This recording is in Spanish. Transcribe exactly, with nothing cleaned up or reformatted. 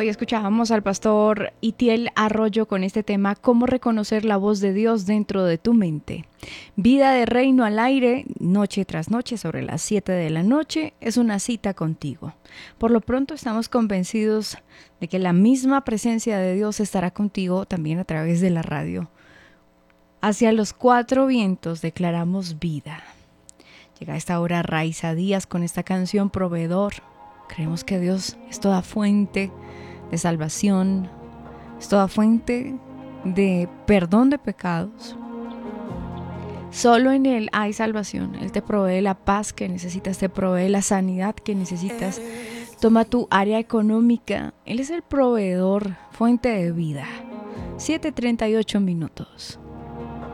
Hoy escuchábamos al pastor Itiel Arroyo con este tema, cómo reconocer la voz de Dios dentro de tu mente. Vida de Reino al aire, noche tras noche, sobre las siete de la noche, es una cita contigo. Por lo pronto estamos convencidos de que la misma presencia de Dios estará contigo también a través de la radio. Hacia los cuatro vientos declaramos vida. Llega a esta hora Raiza Díaz con esta canción Proveedor. Creemos que Dios es toda fuente de salvación, es toda fuente de perdón de pecados. Solo en Él hay salvación. Él te provee la paz que necesitas, te provee la sanidad que necesitas. Toma tu área económica. Él es el proveedor, fuente de vida. siete treinta y ocho minutos.